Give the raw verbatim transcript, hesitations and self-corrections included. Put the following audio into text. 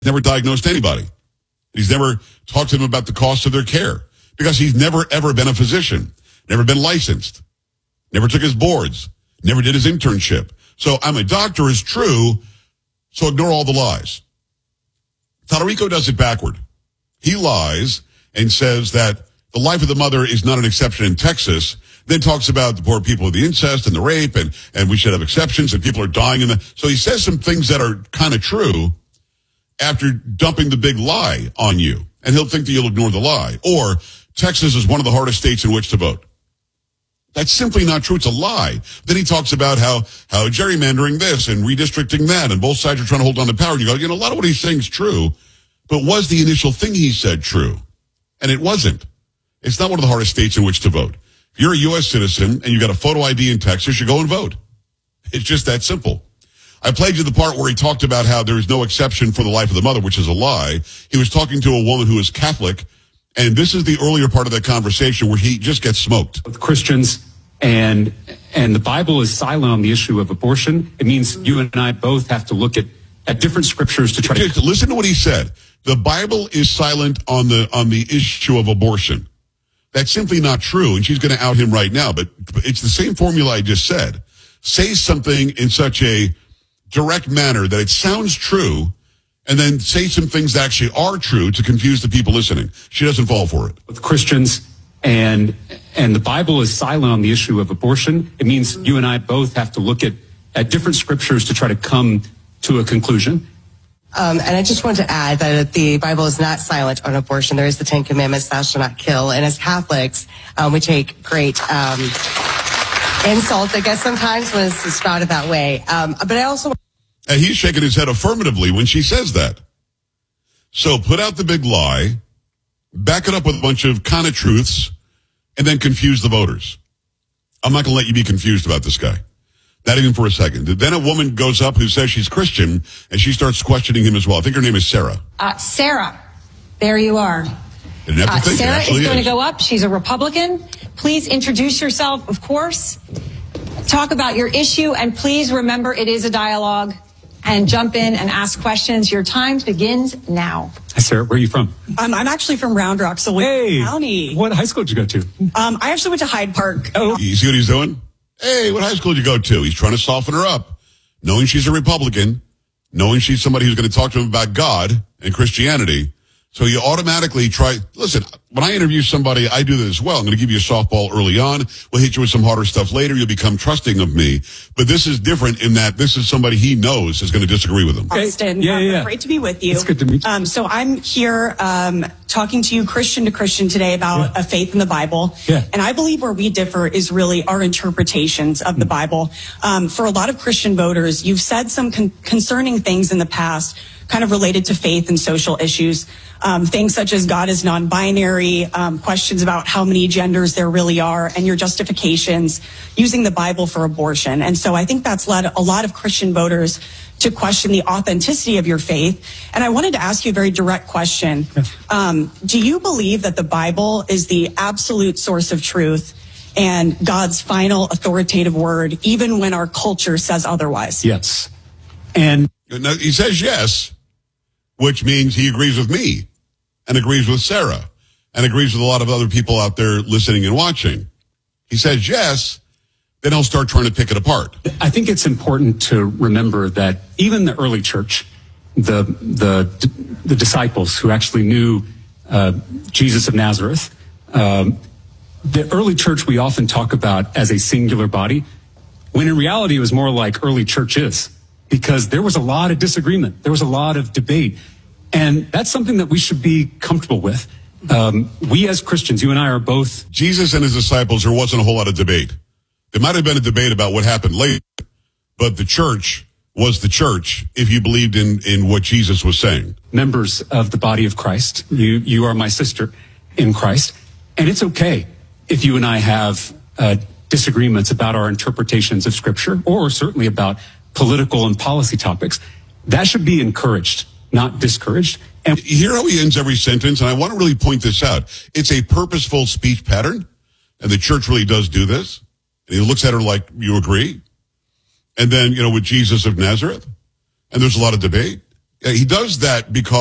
Never diagnosed anybody. He's never talked to them about the cost of their care because he's never, ever been a physician, never been licensed, never took his boards, never did his internship. So I'm a doctor is true, so ignore all the lies. Tallarico does it backward. He lies and says that the life of the mother is not an exception in Texas, then talks about the poor people of the incest and the rape, and, and we should have exceptions, and people are dying in the... So he says some things that are kind of true after dumping the big lie on you, and he'll think that you'll ignore the lie. Or Texas is one of the hardest states in which to vote. That's simply not true. It's a lie. Then he talks about how, how gerrymandering this and redistricting that, and both sides are trying to hold on to power. And you go, you know, a lot of what he's saying is true, but was the initial thing he said true? And it wasn't. It's not one of the hardest states in which to vote. If you're a U S citizen and you got a photo I D in Texas, you go and vote. It's just that simple. I played you the part where he talked about how there is no exception for the life of the mother, which is a lie. He was talking to a woman who is Catholic, and this is the earlier part of that conversation where he just gets smoked. With Christians, and and the Bible is silent on the issue of abortion. It means you and I both have to look at, at different scriptures to try just to... Listen to what he said. The Bible is silent on the on the issue of abortion. That's simply not true, and she's going to out him right now, but it's the same formula I just said. Say something in such a direct manner that it sounds true, and then say some things that actually are true to confuse the people listening. She doesn't fall for it. With Christians, and and the Bible is silent on the issue of abortion. It means you and I both have to look at, at different scriptures to try to come to a conclusion. Um, and I just want to add that the Bible is not silent on abortion. There is the Ten Commandments, thou shalt not kill. And as Catholics, um, we take great um, insult, I guess, sometimes when it's spouted that way. Um, but I also... And he's shaking his head affirmatively when she says that. So put out the big lie, back it up with a bunch of kind of truths, and then confuse the voters. I'm not going to let you be confused about this guy. Not even for a second. Then a woman goes up who says she's Christian, and she starts questioning him as well. I think her name is Sarah. Uh, Sarah, there you are. Didn't have to Uh, think, Sarah it is going is. to go up. She's a Republican. Please introduce yourself, of course. Talk about your issue, and please remember it is a dialogue. And jump in and ask questions. Your time begins now. Hi, Sarah. Where are you from? Um, I'm actually from Round Rock, so Hey, County. What high school did you go to? Um, I actually went to Hyde Park. Oh, You see what he's doing? Hey, what high school did you go to? He's trying to soften her up. Knowing she's a Republican, knowing she's somebody who's going to talk to him about God and Christianity. So you automatically try, listen, when I interview somebody, I do that as well. I'm going to give you a softball early on. We'll hit you with some harder stuff later. You'll become trusting of me. But this is different in that this is somebody he knows is going to disagree with him. Austin. Yeah, um, yeah, yeah. Great to be with you. It's good to meet you. Um, so I'm here um, talking to you Christian to Christian today about Yeah. a faith in the Bible. Yeah. And I believe where we differ is really our interpretations of the Bible. Um, for a lot of Christian voters, you've said some con- concerning things in the past kind of related to faith and social issues. Um, things such as God is non-binary, um, questions about how many genders there really are, and your justifications using the Bible for abortion. And so I think that's led a lot of Christian voters to question the authenticity of your faith. And I wanted to ask you a very direct question. Um, do you believe that the Bible is the absolute source of truth and God's final authoritative word, even when our culture says otherwise? yes. And Now, he says yes, which means he agrees with me and agrees with Sarah and agrees with a lot of other people out there listening and watching. He says yes, then he'll start trying to pick it apart. I think it's important to remember that even the early church, the the the disciples who actually knew uh, Jesus of Nazareth, um, the early church we often talk about as a singular body, when in reality it was more like early churches, because there was a lot of disagreement, there was a lot of debate, and that's something that we should be comfortable with. Um, we as Christians, you and I are both. Jesus and his disciples, there wasn't a whole lot of debate. There might have been a debate about what happened later, but the church was the church if you believed in, in what Jesus was saying. Members of the body of Christ. You you are my sister in Christ. And it's okay if you and I have uh, disagreements about our interpretations of Scripture, or certainly about political and policy topics. That should be encouraged, not discouraged. And Hear how he ends every sentence, and I want to really point this out. It's a purposeful speech pattern, and the church really does do this. And he looks at her like, you agree? And then, you know, with Jesus of Nazareth, and there's a lot of debate. he does that because